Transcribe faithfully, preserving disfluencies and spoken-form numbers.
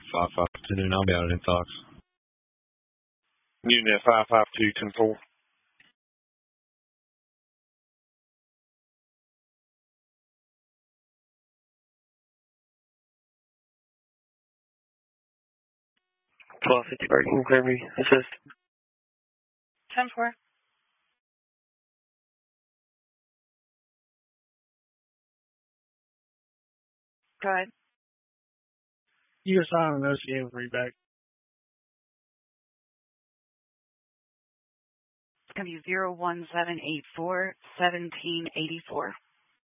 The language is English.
five five two, and I'll be out in talks. Unit five five two, ten four. twelve fifty Bergen, clear me, assist. ten four. Go ahead. U S I on O C A with readback. It's going to be zero one seven eight four, seventeen eighty-four.